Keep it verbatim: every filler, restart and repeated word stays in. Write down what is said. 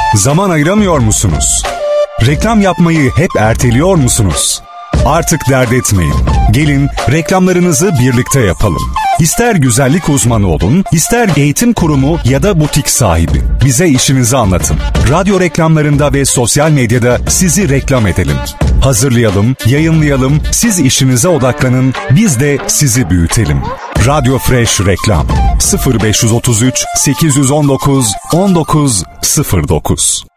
Zaman ayıramıyor musunuz? Reklam yapmayı hep erteliyor musunuz? Artık dert etmeyin. Gelin reklamlarınızı birlikte yapalım. İster güzellik uzmanı olun, ister eğitim kurumu ya da butik sahibi. Bize işinizi anlatın. Radyo reklamlarında ve sosyal medyada sizi reklam edelim. Hazırlayalım, yayınlayalım, siz işinize odaklanın, biz de sizi büyütelim. Radyo Fresh Reklam sıfır beş otuz üç sekiz yüz on dokuz on dokuz sıfır dokuz.